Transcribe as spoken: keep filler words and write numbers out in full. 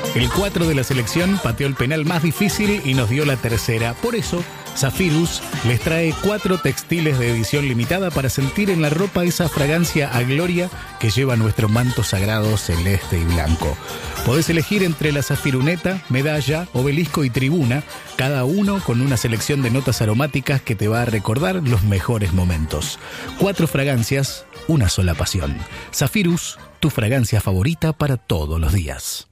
El cuatro de la selección pateó el penal más difícil y nos dio la tercera. Por eso, Zafirus les trae cuatro textiles de edición limitada para sentir en la ropa esa fragancia a gloria que lleva nuestro manto sagrado celeste y blanco. Podés elegir entre la Zafiruneta, Medalla, Obelisco y Tribuna, cada uno con una selección de notas aromáticas que te va a recordar los mejores momentos. Cuatro fragancias, una sola pasión. Zafirus, tu fragancia favorita para todos los días.